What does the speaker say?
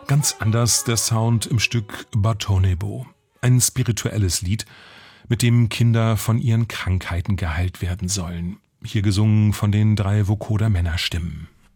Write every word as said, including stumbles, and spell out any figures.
Ganz anders der Sound im Stück Batonebo, ein spirituelles Lied, mit dem Kinder von ihren Krankheiten geheilt werden sollen. Hier gesungen von den drei Vocoder-Männerstimmen.